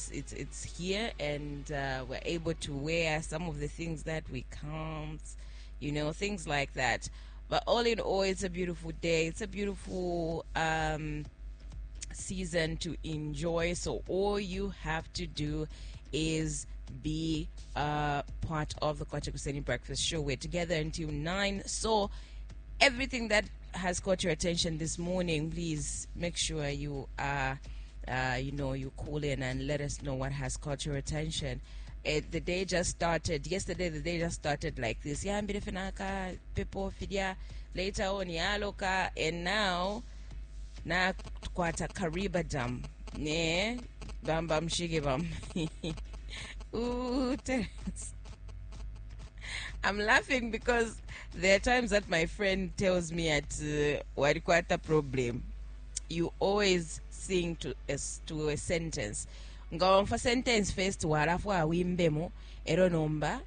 it's here, and we're able to wear some of the things that we can't, things like that. But all in all, it's a beautiful day. It's a beautiful season to enjoy. So all you have to do is be part of the Kwacha Kuseni Breakfast Show. We're together until 9. So everything that has caught your attention this morning, please make sure you you call in and let us know what has caught your attention. The day just started yesterday. The day just started like this. Yeah, people fidia later on yaloka, and now na kwata Kariba Dam ne bam bam shige bam. Ooh, Terence. I'm laughing because there are times that my friend tells me at Warikwata problem, you always sing to a sentence. Ngomfa sentence first warafu awimbemo ero nomba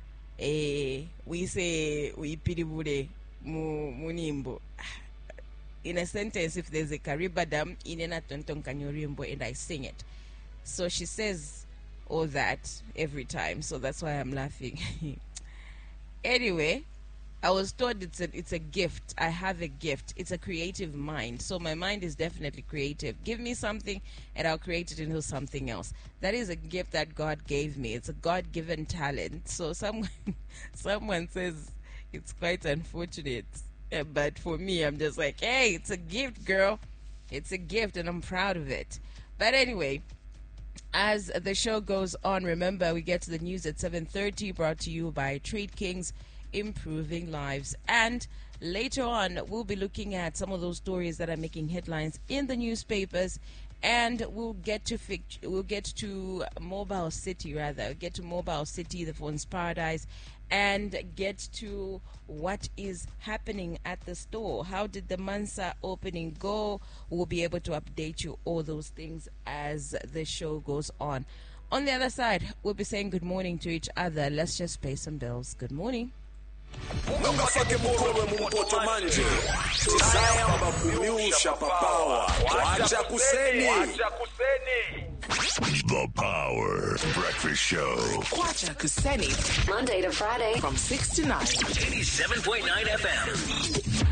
we say we piribure munimbo. In a sentence, if there's a Kariba Dam, inena tonton kanyorimbo, and I sing it. So she says all that every time, so that's why I'm laughing. Anyway, I was told it's a gift. I have a gift. It's a creative mind. So my mind is definitely creative. Give me something and I'll create it into something else. That is a gift that God gave me. It's a God-given talent. So someone says it's quite unfortunate. But for me, I'm just like, hey, it's a gift, girl. It's a gift and I'm proud of it. But anyway, as the show goes on, remember we get to the news at 7:30, brought to you by Trade Kings, improving lives. And later on, we'll be looking at some of those stories that are making headlines in the newspapers, and we'll get to Mobile City, the phone's paradise, and get to what is happening at the store. How did the Mansa opening go? We'll be able to update you all those things as the show goes on. On the other side, we'll be saying good morning to each other. Let's just pay some bills. Good morning. Ungafake mkono mumpoto manje tisayamba kumiusha papawa Kwacha Kuseni. The Power Breakfast Show. Kwacha Kuseni. Monday to Friday from 6 to 9. 87.9 FM.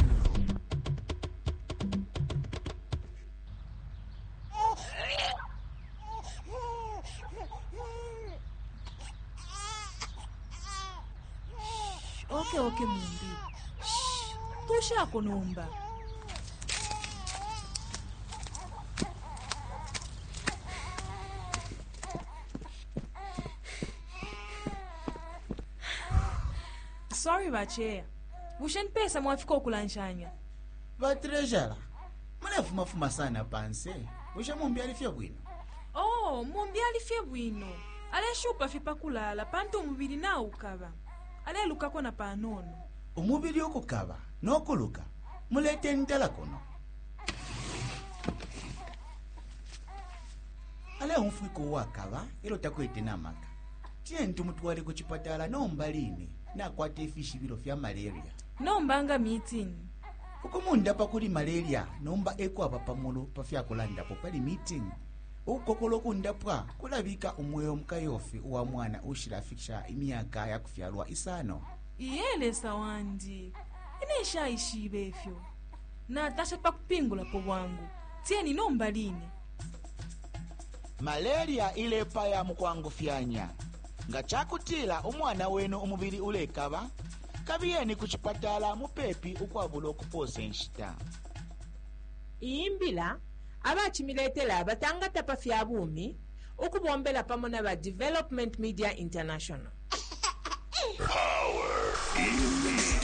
Okay, Mumbi. Tusha kunomba. Sorry, bache. Bushen pesa mwafika okulanshanya. Batrejala. Mana fuma sana panse. Busha Mumbi alifia bwino. Oh, Mumbi alifia bwino. Ale shupa fipa kulala panto mubiri na ukaba. Ale lukako na panono. Umubiri okukaba n'okuluka mulete ntala kono. Ale unfuiko wakaba ilo takwete namaka. Tientu mutwale ku chipatala nomba lini nakwata efishi biro fya malaria. Nombanga meeting. Ukumunda pakuli malaria nomba ekwaba pamulo pafya kulanda po pali meeting. Ukokolo kundapwa kulabika umweyo mkayofi uwa mwana ushirafikisha imyaka ya kufyalwa isano. Iyele sawandi. Inesha ishibe fyo. Na tasha pakupingula po wangu. Tieni nomba lini. Malaria ile paya mukwangu fyanya. Nga chakutila umwana wenu umubiri ulekaba. Kabiyeni kuchipatala mupepi ukwabula okupose nshita. Imbila abachimiletela abatangata pafya bumi okubombela pamona ba Development Media International. Power in